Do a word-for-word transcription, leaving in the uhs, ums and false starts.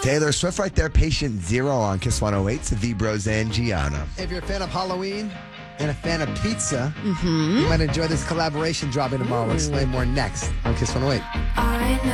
Taylor Swift right there, Patient Zero on Kiss one oh eight. It's V Bros and Gianna. If you're a fan of Halloween and a fan of pizza, you might enjoy this collaboration dropping tomorrow. We'll explain more next on Kiss one oh eight. I know.